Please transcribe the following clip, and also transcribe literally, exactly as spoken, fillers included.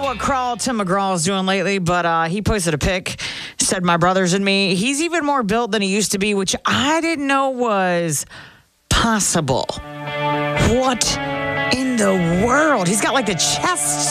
what crawl Tim McGraw is doing lately, but uh, he posted a pic, said, my brothers and me. He's even more built than he used to be, which I didn't know was possible. What in the world? He's got like the chest